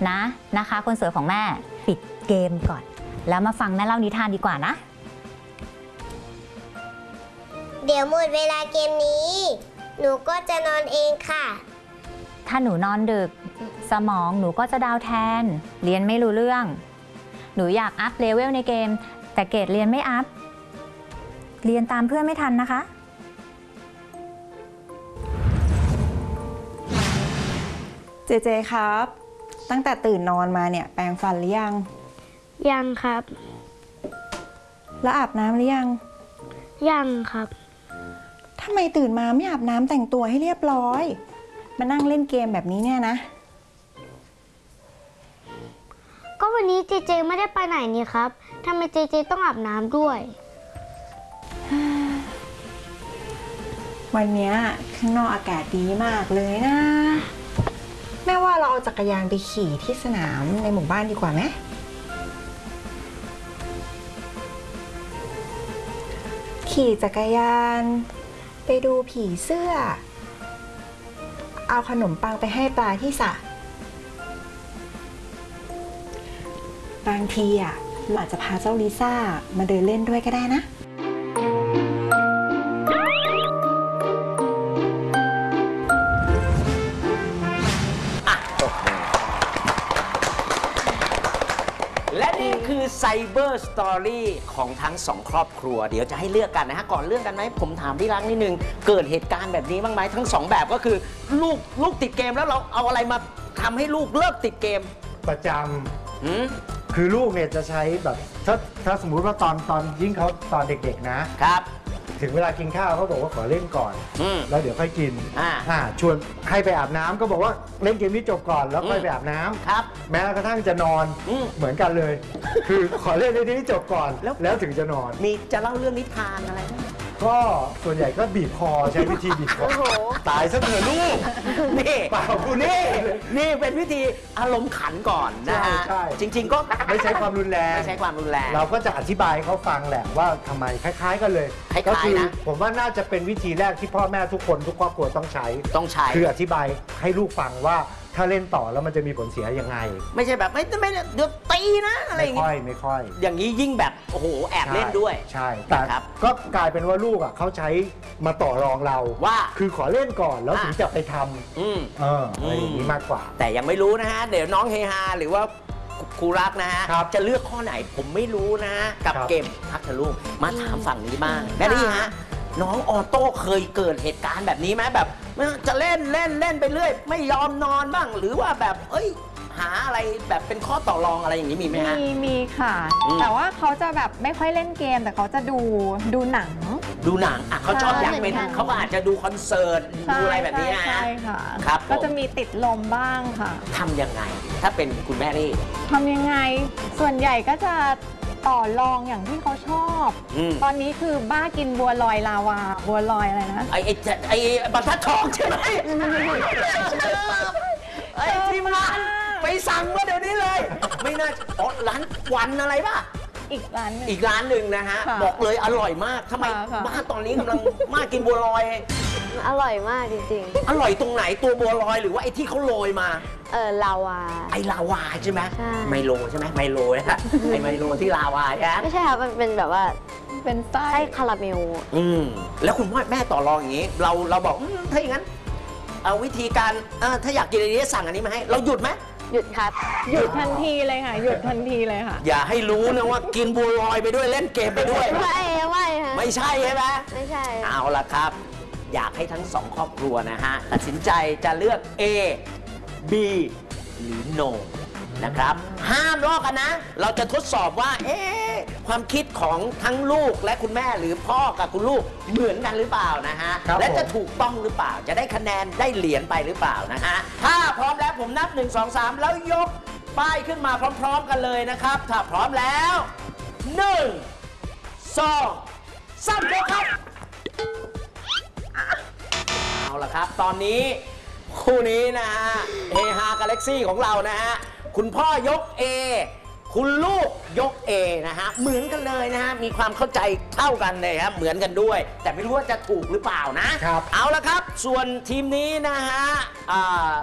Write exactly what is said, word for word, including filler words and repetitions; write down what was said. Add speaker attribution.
Speaker 1: นะนะคะคนสวยของแม่ปิดเกมก่อนแล้วมาฟังแม่เล่านิทานดีกว่านะ
Speaker 2: เดี๋ยวหมดเวลาเกมนี้หนูก็จะนอนเองค่ะ
Speaker 1: ถ้าหนูนอนดึกสมองหนูก็จะดาวแทนเรียนไม่รู้เรื่องหนูอยากอัพเลเวลในเกมแต่เกรดเรียนไม่อัพเรียนตามเพื่อนไม่ทันนะคะ
Speaker 3: เจเจครับตั้งแต่ตื่นนอนมาเนี่ยแปรงฟันหรือยัง
Speaker 2: ยังครับ
Speaker 3: แล้วอาบน้ำหรือยัง
Speaker 2: ยังครับ
Speaker 3: ทำไมตื่นมาไม่อาบน้ำแต่งตัวให้เรียบร้อยมานั่งเล่นเกมแบบนี้เนี่ยนะ
Speaker 2: ก็วันนี้เจเจไม่ได้ไปไหนนี่ครับทำไมเจเจต้องอาบน้ำด้วย
Speaker 3: วันนี้ข้างนอกอากาศดีมากเลยนะแม่ว่าเราเอาจักรยานไปขี่ที่สนามในหมู่บ้านดีกว่าไหมขี่จักรยานไปดูผีเสื้อเอาขนมปังไปให้ปลาที่สระบางทีอ่ะมันอาจจะพาเจ้าลิซ่ามาเดินเล่นด้วยก็ได้นะ
Speaker 4: และนี่คือไซเบอร์สตอรี่ของทั้งสองครอบครัวเดี๋ยวจะให้เลือกกันนะฮะก่อนเลือกกันไหมผมถามพี่รักนิดนึงเกิดเหตุการณ์แบบนี้บ้างไหมทั้งสองแบบก็คือลูกลูกติดเกมแล้วเราเอาอะไรมาทำให้ลูกเลิกติดเกม
Speaker 5: ประจำคือลูกเนี่ยจะใช้แบบถ้าถ้าสมมุติว่าตอนตอนยิ่งเขาตอนเด็กๆนะครับถึงเวลากินข้าวเขาบอกว่าขอเล่นก่อนแล้วเดี๋ยวค่อยกินอ่าชวนให้ไปอาบน้ำก็บอกว่าเล่นเกมนี้จบก่อนแล้วค่อยไปอาบน้ำครับแม้กระทั่งจะนอนเหมือนกันเลย คือขอเล่นในนี้จบก่อนแล้วถึงจะนอน
Speaker 4: มีจะเล่าเรื่องนิทานอะไรไหม
Speaker 5: ก็ส่วนใหญ่ก็บีบคอใช้วิธีบีบคอตายซะเถอะลูก
Speaker 4: นี่
Speaker 5: เปล่าคุณ
Speaker 4: นี่นี่เป็นวิธีอารมณ์ขันก่อนนะฮะจริงๆก็
Speaker 5: ไม่ใช้ความรุนแรง
Speaker 4: ไม่ใช้ความรุนแรง
Speaker 5: เราก็จะอธิบายเขาฟังแหละว่าทำไมคล้ายๆกันเลย
Speaker 4: ก็คือ
Speaker 5: ผมว่าน่าจะเป็นวิธีแรกที่พ่อแม่ทุกคนทุกครอบครัวต้องใช้
Speaker 4: ต้องใช้
Speaker 5: คืออธิบายให้ลูกฟังว่าถ้าเล่นต่อแล้วมันจะมีผลเสียยังไง
Speaker 4: ไม่ใช่แบบไม่ไม่เดี๋ยวตีนะอะไรอย่างงี้
Speaker 5: ไม่ค่อยไม่ค่อย
Speaker 4: อย่างนี้ยิ่งแบบโอ้โหแอบเล่นด้วย
Speaker 5: ใช่แต่ก็กลายเป็นว่าลูกอ่ะเขาใช้มาต่อรองเรา
Speaker 4: ว่า
Speaker 5: คือขอเล่นก่อนแล้วถึงจะไปทำอืมเอออะไรอย่างนี้มากกว่า
Speaker 4: แต่ยังไม่รู้นะฮะเดี๋ยวน้องเฮฮาหรือว่าครูรักนะฮะจะเลือกข้อไหนผมไม่รู้นะกับเกมพัทลุงมาถามฝั่งนี้บ้างแม่ลี่ฮะน้องออโต้เคยเกิดเหตุการณ์แบบนี้ไหมแบบจะเล่นเล่นเล่นไปเรื่อยไม่ยอมนอนบ้างหรือว่าแบบเอ้ยหาอะไรแบบเป็นข้อต่อรองอะไรอย่างนี้มีไหมฮะ
Speaker 3: มีมีค่ะแต่ว่าเขาจะแบบไม่ค่อยเล่นเกมแต่เขาจะดูดูหนัง
Speaker 4: ดูหนังอ่ะเขาชอบอยากเป็นเขาก็อาจจะดูคอนเสิร์ตดูอะไรแบบนี้นะ
Speaker 3: ใช่ค่ะ
Speaker 4: ครับ
Speaker 3: ก็จะมีติดลมบ้างค่ะ
Speaker 4: ทำยังไงถ้าเป็นคุณแม่นี่
Speaker 3: ทำยังไงส่วนใหญ่ก็จะต่อรองอย่างที่เขาชอบตอนนี้คือบ้ากินบัวลอยลาวาบัวลอยอะไรนะ
Speaker 4: ไอ้ไอ้ไอ้บรรทัดทองใช่ไหมไอ้ทีมงานไปสั่งมาเดี๋ยวนี้เลยไม่น่าอ๋อร้านวันอะไรป่ะ
Speaker 3: อีกร้าน
Speaker 4: อีกร้านหนึ่งนะฮะบอกเลยอร่อยมากทำไมบ้านตอนนี้กำลังมากกินบัวลอย
Speaker 2: อร่อยมากจริง
Speaker 4: ๆอร่อยตรงไหนตัวบัวลอยหรือว่าไอ้ที่เขาโรยมา
Speaker 2: เออลาวา
Speaker 4: ไอลาวาใช่ไหมไมโลใช่ไหมไมโลนะฮะไอไมโลที่ลาวาใช่ไหม
Speaker 2: ไม่ใช่ครับมันเป็นแบบว่า
Speaker 3: เป็นไส้
Speaker 2: คาราเมล
Speaker 4: อืมแล้วคุณพ่อแม่ต่อรองอย่างนี้เราเราบอกถ้าอย่างนั้นเอาวิธีการถ้าอยากกินอะไรนี้สั่งอันนี้มาให้เราหยุดไหม
Speaker 2: หยุดครับ
Speaker 3: หยุดทันทีเลยค่ะหยุดทันทีเลยค่ะ
Speaker 4: อย่าให้รู้นะว่ากินบัวลอยไปด้วยเล่นเกมไปด้วย
Speaker 2: ไม่ไม่
Speaker 4: ไม่ใช่ใช่ไหม
Speaker 2: ไม่ใช่
Speaker 4: เอาละครับอยากให้ทั้งสองครอบครัวนะฮะตัดสินใจจะเลือก A B หรือ no นะครับห้ามลอกกันนะเราจะทดสอบว่าเอ๊ะความคิดของทั้งลูกและคุณแม่หรือพ่อกับคุณลูกเหมือนกันหรือเปล่านะฮะและจะถูกต้องหรือเปล่าจะได้คะแนนได้เหรียญไปหรือเปล่านะฮะถ้าพร้อมแล้วผมนับหนึ่ง สอง สามแล้วยกป้ายขึ้นมาพร้อมๆกันเลยนะครับถ้าพร้อมแล้วหนึ่ง สอง สามยกครับเอาล่ะครับตอนนี้คู่นี้นะฮะเฮฮากาแล็กซี่ของเรานะฮะคุณพ่อยก A คุณลูกยก A นะฮะเหมือนกันเลยนะฮะมีความเข้าใจเท่ากันเลยครับเหมือนกันด้วยแต่ไม่รู้ว่าจะถูกหรือเปล่านะครับเอาละครับส่วนทีมนี้นะฮะ